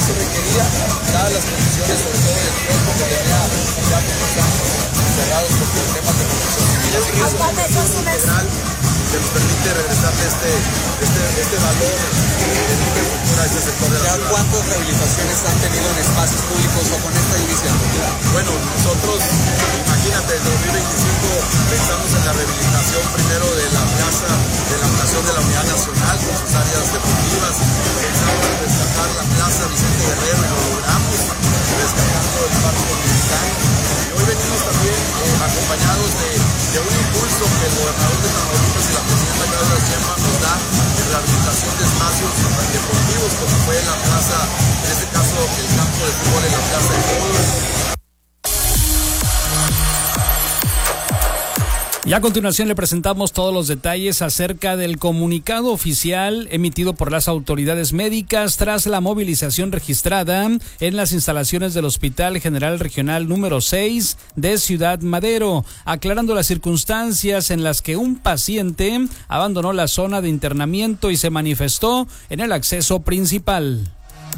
se requería, dadas las condiciones, sobre todo del tiempo que tenía ya muchos años cerrados por temas de protección civil. Así que es una inversión integral que nos permite regresarle este valor de infraestructura a este sector de la ciudad. ¿Cuántas rehabilitaciones han tenido en espacios públicos o con esta iniciativa? Bueno, nosotros, imagínate, en 2025 pensamos en la rehabilitación primero de la plaza de la Fundación de la Unidad Nacional con sus áreas deportivas. Pensamos en rescatar la plaza Vicente Guerrero y lo logramos, rescatando el Parque Mexicano. Y hoy venimos también acompañados de un impulso que el gobernador de Tamaulipas y la presidenta Claudia Sheinbaum nos da en la rehabilitación de espacios deportivos, como fue la plaza, en este caso el campo de fútbol en la Plaza de Todos. Y a continuación le presentamos todos los detalles acerca del comunicado oficial emitido por las autoridades médicas tras la movilización registrada en las instalaciones del Hospital General Regional número 6 de Ciudad Madero, aclarando las circunstancias en las que un paciente abandonó la zona de internamiento y se manifestó en el acceso principal.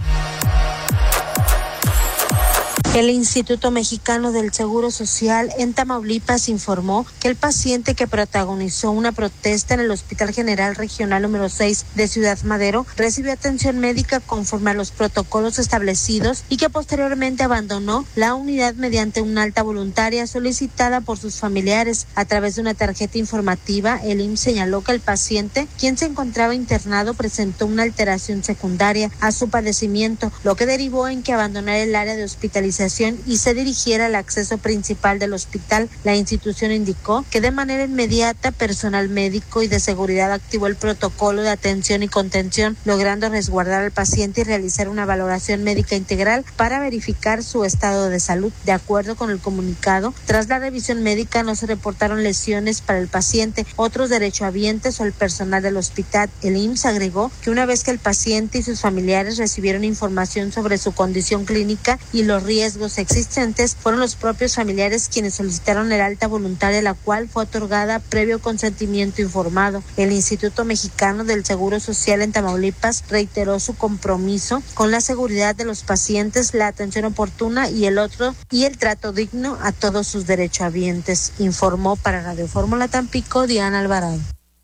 El Instituto Mexicano del Seguro Social en Tamaulipas informó que el paciente que protagonizó una protesta en el Hospital General Regional número 6 de Ciudad Madero recibió atención médica conforme a los protocolos establecidos y que posteriormente abandonó la unidad mediante una alta voluntaria solicitada por sus familiares. A través de una tarjeta informativa, el IMSS señaló que el paciente, quien se encontraba internado, presentó una alteración secundaria a su padecimiento, lo que derivó en que abandonara el área de hospitalización y se dirigiera al acceso principal del hospital. La institución indicó que de manera inmediata personal médico y de seguridad activó el protocolo de atención y contención, logrando resguardar al paciente y realizar una valoración médica integral para verificar su estado de salud. De acuerdo con el comunicado, tras la revisión médica no se reportaron lesiones para el paciente, otros derechohabientes o el personal del hospital. El IMSS agregó que una vez que el paciente y sus familiares recibieron información sobre su condición clínica y los riesgos existentes, fueron los propios familiares quienes solicitaron el alta voluntaria, la cual fue otorgada previo consentimiento informado. El Instituto Mexicano del Seguro Social en Tamaulipas reiteró su compromiso con la seguridad de los pacientes, la atención oportuna y el trato digno a todos sus derechohabientes. Informó para Radio Fórmula Tampico Diana Alvarado.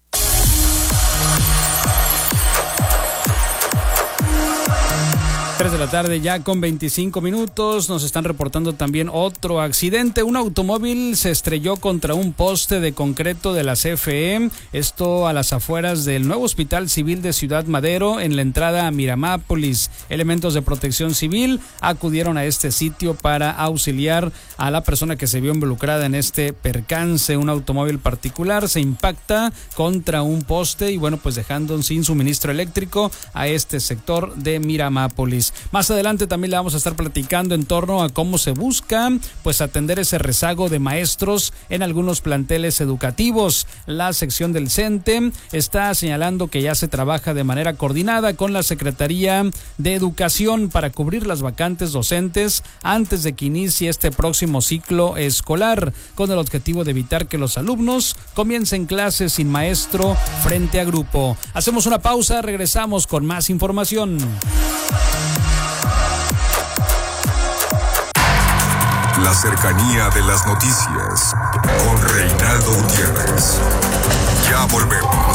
3 de la tarde ya con 25 minutos. Nos están reportando también otro accidente. Un automóvil se estrelló contra un poste de concreto de la CFE. Esto a las afueras del nuevo Hospital Civil de Ciudad Madero, en la entrada a Miramápolis. Elementos de protección civil acudieron a este sitio para auxiliar a la persona que se vio involucrada en este percance. Un automóvil particular se impacta contra un poste y bueno, pues dejando sin suministro eléctrico a este sector de Miramápolis. Más adelante también le vamos a estar platicando en torno a cómo se busca pues atender ese rezago de maestros en algunos planteles educativos. La sección del CENTE está señalando que ya se trabaja de manera coordinada con la Secretaría de Educación para cubrir las vacantes docentes antes de que inicie este próximo ciclo escolar, con el objetivo de evitar que los alumnos comiencen clases sin maestro frente a grupo. Hacemos una pausa, regresamos con más información. La cercanía de las noticias con Reinaldo Gutiérrez. Ya volvemos.